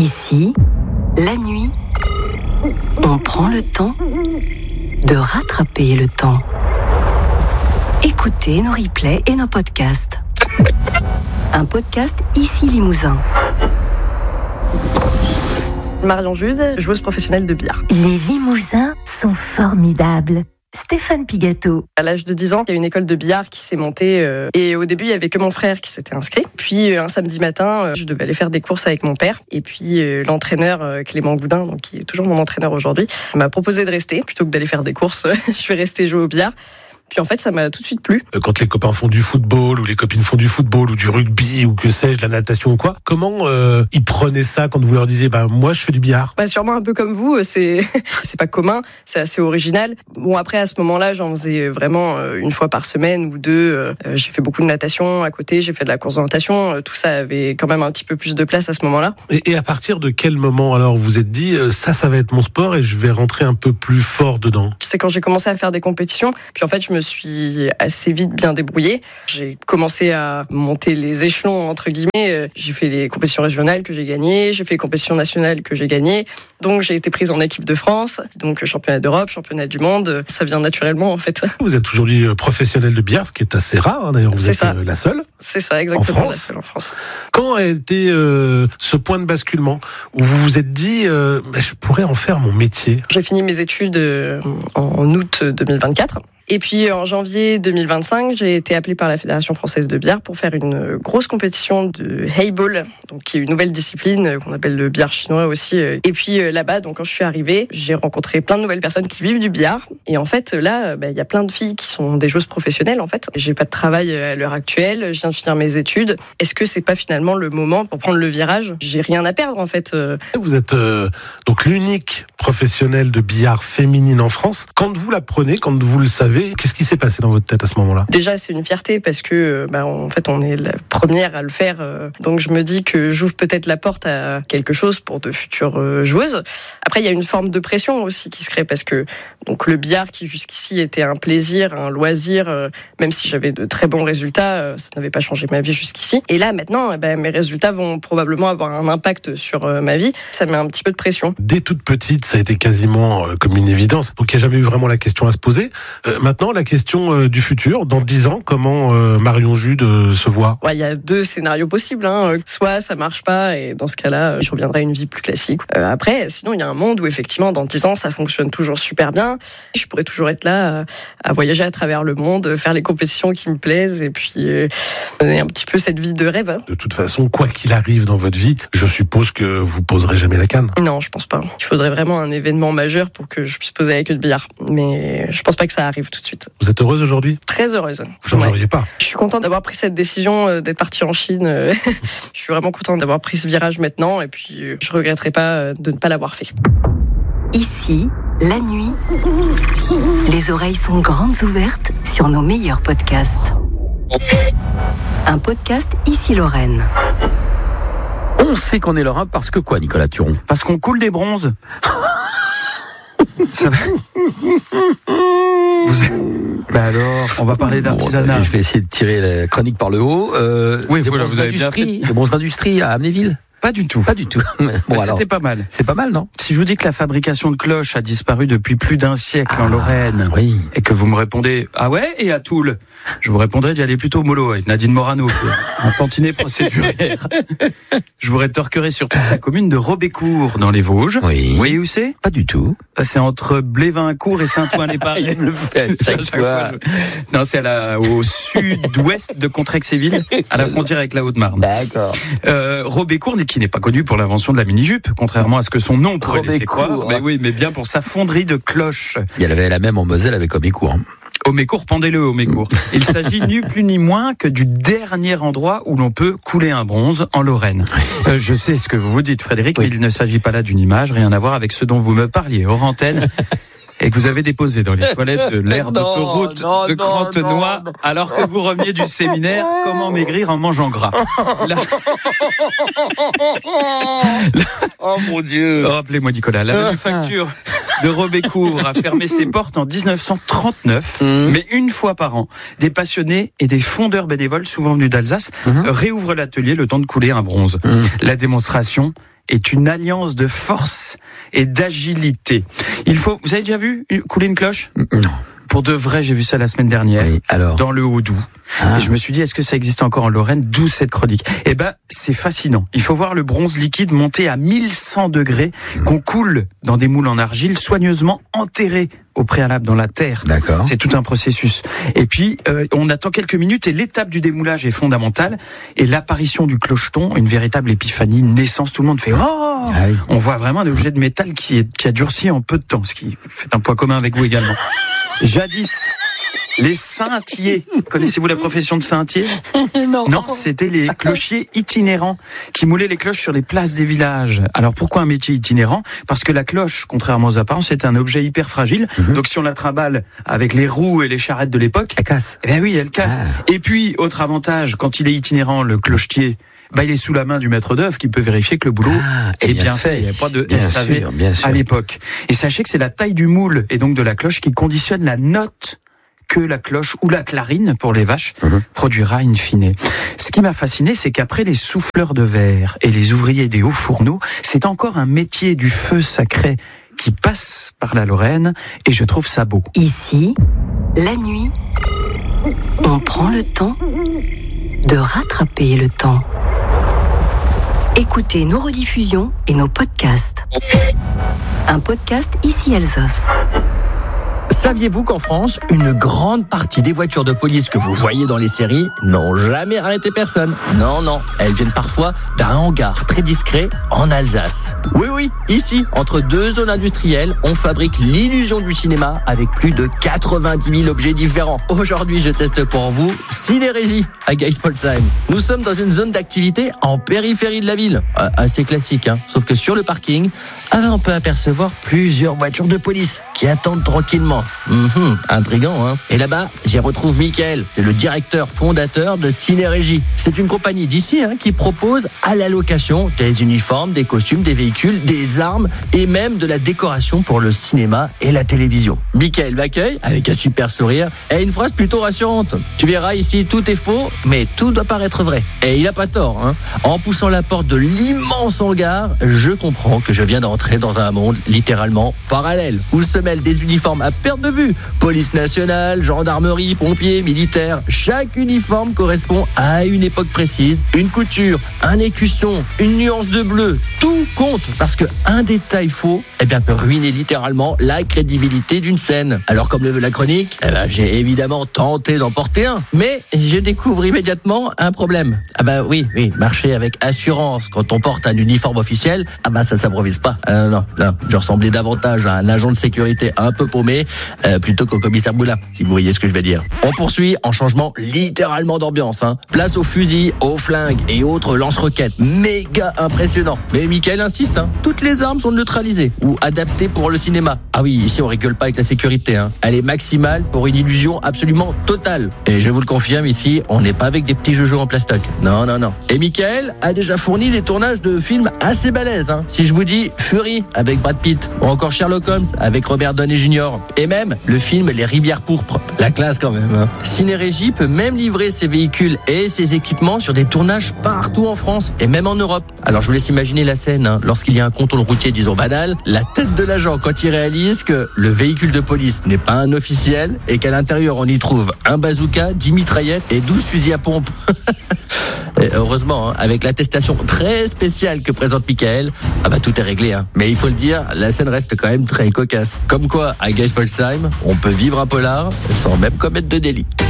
Ici, la nuit, on prend le temps de rattraper le temps. Écoutez nos replays et nos podcasts. Un podcast Ici Limousin. Marion Jude, joueuse professionnelle de billard. Les Limousins sont formidables. Stéphane Pigato. À l'âge de 10 ans, il y a une école de billard qui s'est montée et au début, il y avait que mon frère qui s'était inscrit. Puis un samedi matin, je devais aller faire des courses avec mon père. Et puis l'entraîneur Clément Goudin, donc, qui est toujours mon entraîneur aujourd'hui, m'a proposé de rester. Plutôt que d'aller faire des courses, je vais rester jouer au billard. Puis en fait, ça m'a tout de suite plu. Quand les copains font du football, ou les copines font du football, ou du rugby, ou que sais-je, de la natation ou quoi, comment ils prenaient ça quand vous leur disiez, moi je fais du billard? Sûrement un peu comme vous, c'est pas commun, c'est assez original. Bon, après, à ce moment-là, j'en faisais vraiment une fois par semaine ou deux. J'ai fait beaucoup de natation à côté, j'ai fait de la course d'orientation. Tout ça avait quand même un petit peu plus de place à ce moment-là. Et à partir de quel moment, alors, vous vous êtes dit, ça va être mon sport et je vais rentrer un peu plus fort dedans? C'est quand j'ai commencé à faire des compétitions, puis en fait, je me suis assez vite bien débrouillée. J'ai commencé à monter les échelons, entre guillemets. J'ai fait les compétitions régionales que j'ai gagnées, j'ai fait les compétitions nationales que j'ai gagnées. Donc, j'ai été prise en équipe de France, donc championnat d'Europe, championnat du monde. Ça vient naturellement, en fait. Vous êtes aujourd'hui professionnelle de billard, ce qui est assez rare, hein, d'ailleurs. Vous êtes la seule. C'est ça, exactement. En France. La seule en France. Quand a été ce point de basculement où vous vous êtes dit, je pourrais en faire mon métier? J'ai fini mes études en août 2024. Et puis en janvier 2025, j'ai été appelée par la Fédération française de billard pour faire une grosse compétition de Haiball, donc qui est une nouvelle discipline qu'on appelle le billard chinois aussi. Et puis là-bas, donc quand je suis arrivée, j'ai rencontré plein de nouvelles personnes qui vivent du billard. Et en fait, là, il y a plein de filles qui sont des joueuses professionnelles en fait. J'ai pas de travail à l'heure actuelle, je viens de finir mes études. Est-ce que c'est pas finalement le moment pour prendre le virage? J'ai rien à perdre en fait. Vous êtes donc l'unique professionnelle de billard féminine en France. Quand vous l'apprenez, quand vous le savez, qu'est-ce qui s'est passé dans votre tête à ce moment-là? Déjà, c'est une fierté parce que, en fait, on est la première à le faire. Donc, je me dis que j'ouvre peut-être la porte à quelque chose pour de futures joueuses. Après, il y a une forme de pression aussi qui se crée parce que, donc, le billard qui jusqu'ici était un plaisir, un loisir, même si j'avais de très bons résultats, ça n'avait pas changé ma vie jusqu'ici. Et là, maintenant, mes résultats vont probablement avoir un impact sur ma vie. Ça met un petit peu de pression. Dès toute petite, ça a été quasiment comme une évidence. Donc, il n'y a jamais eu vraiment la question à se poser. Maintenant, la question du futur, dans 10 ans, comment Marion Jude se voit? Il y a deux scénarios possibles. Soit ça marche pas, et dans ce cas-là, je reviendrai à une vie plus classique. Après, sinon, il y a un monde où effectivement, dans 10 ans, ça fonctionne toujours super bien. Je pourrais toujours être là à voyager à travers le monde, faire les compétitions qui me plaisent, et puis mener un petit peu cette vie de rêve. De toute façon, quoi qu'il arrive dans votre vie, je suppose que vous poserez jamais la canne. Non, je pense pas. Il faudrait vraiment un événement majeur pour que je puisse poser la queue de billard. Mais je pense pas que ça arrive tout de suite. Vous êtes heureuse aujourd'hui? Très heureuse. Vous changeriez pas? Je suis contente d'avoir pris cette décision d'être partie en Chine. Je suis vraiment contente d'avoir pris ce virage maintenant et puis je regretterai pas de ne pas l'avoir fait. Ici, la nuit, les oreilles sont grandes ouvertes sur nos meilleurs podcasts. Un podcast Ici Lorraine. On sait qu'on est lorrain parce que quoi, Nicolas Turon? Parce qu'on coule des bronzes. Ça va. Alors, on va parler d'artisanat. Je vais essayer de tirer la chronique par le haut. Oui, voilà, vous avez bien fait. Les bronzes d'industrie à Amnéville? Pas du tout. Pas du tout. Bon, c'était pas mal. C'est pas mal, non? Si je vous dis que la fabrication de cloches a disparu depuis plus d'un siècle en Lorraine, oui. Et que vous me répondez « Ah ouais, et à Toul ?» Je vous répondrai d'y aller plutôt mollo avec Nadine Morano, un tantinet procéduraire. Je vous rétorquerai sur toute la commune de Robécourt, dans les Vosges. Oui. Vous voyez où c'est? Pas du tout. C'est entre Blévincourt et Saint-Ouen-les-Paris. Il le fait chaque fois. Non, c'est au sud-ouest de Contrexéville, à la frontière avec la Haute-Marne. D'accord. Robécourt, qui n'est pas connu pour l'invention de la mini-jupe, contrairement à ce que son nom pourrait laisser croire. Mais oui, mais bien pour sa fonderie de cloches. Il y avait la même en Moselle avec Homécourt. Homécourt, pendez-le, Homécourt. Il s'agit ni plus ni moins que du dernier endroit où l'on peut couler un bronze en Lorraine. Je sais ce que vous vous dites, Frédéric, oui. Mais il ne s'agit pas là d'une image, rien à voir avec ce dont vous me parliez hors antenne. Et que vous avez déposé dans les toilettes de l'aire d'autoroute de Crantenoy, alors que vous reveniez du séminaire « Comment maigrir en mangeant gras ». Oh mon Dieu. Rappelez-moi, Nicolas, la manufacture de Robécourt a fermé ses portes en 1939, mais une fois par an, des passionnés et des fondeurs bénévoles, souvent venus d'Alsace, réouvrent l'atelier le temps de couler un bronze. La démonstration est une alliance de force et d'agilité. Vous avez déjà vu couler une cloche ? Non. Pour de vrai, j'ai vu ça la semaine dernière, oui, alors dans le Haut-Doubs. Et je me suis dit, est-ce que ça existe encore en Lorraine ? D'où cette chronique. Eh ben, c'est fascinant. Il faut voir le bronze liquide monter à 1100 degrés, qu'on coule dans des moules en argile, soigneusement enterrés au préalable dans la terre. D'accord. C'est tout un processus. Et puis, on attend quelques minutes et l'étape du démoulage est fondamentale. Et l'apparition du clocheton, une véritable épiphanie, une naissance. Tout le monde fait « Oh !» oui. On voit vraiment un objet de métal qui a durci en peu de temps, ce qui fait un poids commun avec vous également. Jadis, les saintiers. Connaissez-vous la profession de saintier ? Non, c'était les clochiers itinérants qui moulaient les cloches sur les places des villages. Alors pourquoi un métier itinérant ? Parce que la cloche, contrairement aux apparences, c'est un objet hyper fragile. Donc si on la trimballe avec les roues et les charrettes de l'époque, Elle casse. Eh bien oui, elle casse. Et puis, autre avantage, quand il est itinérant, le clochetier, il est sous la main du maître d'œuvre qui peut vérifier que le boulot est bien fait. Il n'y a pas de SAV à l'époque. Et sachez que c'est la taille du moule et donc de la cloche qui conditionne la note que la cloche ou la clarine pour les vaches produira in fine. Ce qui m'a fasciné, c'est qu'après les souffleurs de verre et les ouvriers des hauts fourneaux, c'est encore un métier du feu sacré qui passe par la Lorraine et je trouve ça beau. Ici, la nuit, on prend le temps de rattraper le temps. Écoutez nos rediffusions et nos podcasts. Un podcast Ici Alsace. Saviez-vous qu'en France, une grande partie des voitures de police que vous voyez dans les séries n'ont jamais arrêté personne ? Non, elles viennent parfois d'un hangar très discret en Alsace. Oui, ici, entre deux zones industrielles, on fabrique l'illusion du cinéma avec plus de 90 000 objets différents. Aujourd'hui, je teste pour vous Ciné-Régie à Geispolsheim. Nous sommes dans une zone d'activité en périphérie de la ville. Assez classique, sauf que sur le parking, on peut apercevoir plusieurs voitures de police qui attendent tranquillement. Intriguant, Et là-bas, j'y retrouve Mickaël. C'est le directeur fondateur de Ciné-Régie. C'est une compagnie d'ici qui propose à la location des uniformes, des costumes, des véhicules, des armes et même de la décoration pour le cinéma et la télévision. Mickaël m'accueille avec un super sourire et une phrase plutôt rassurante. Tu verras ici, tout est faux, mais tout doit paraître vrai. Et il a pas tort. En poussant la porte de l'immense hangar, je comprends que je viens d'entrer dans un monde littéralement parallèle où se mêlent des uniformes à perte de vue. Police nationale, gendarmerie, pompiers, militaires. Chaque uniforme correspond à une époque précise, une couture, un écusson, une nuance de bleu. Tout compte parce que un détail faux peut ruiner littéralement la crédibilité d'une scène. Alors comme le veut la chronique, j'ai évidemment tenté d'en porter un, mais je découvre immédiatement un problème. Oui, marcher avec assurance quand on porte un uniforme officiel, ça s'improvise pas. Non, je ressemblais davantage à un agent de sécurité un peu paumé plutôt qu'au commissaire Moulin, si vous voyez ce que je veux dire. On poursuit en changement littéralement d'ambiance. Place aux fusils, aux flingues et autres lance-roquettes. Méga impressionnant. Mais Mickaël insiste, toutes les armes sont neutralisées ou adaptées pour le cinéma. Oui, ici on rigole pas avec la sécurité. Elle est maximale pour une illusion absolument totale. Et je vous le confirme, ici, on n'est pas avec des petits joujous en plastoc. Non. Et Mickaël a déjà fourni des tournages de films assez balèzes. Si je vous dis Fury avec Brad Pitt ou encore Sherlock Holmes avec Robert Downey Jr. et même le film Les Rivières pourpres. La classe quand même. Ciné-Régie peut même livrer ses véhicules et ses équipements sur des tournages partout en France et même en Europe. Alors je vous laisse imaginer la scène lorsqu'il y a un contrôle routier disons banal, la tête de l'agent quand il réalise que le véhicule de police n'est pas un officiel et qu'à l'intérieur on y trouve un bazooka, 10 mitraillettes et 12 fusils à pompe. Et heureusement, avec l'attestation très spéciale que présente Mickaël, tout est réglé. Mais il faut le dire, la scène reste quand même très cocasse. Comme quoi, à Geispolsheim, on peut vivre un polar sans même commettre de délit.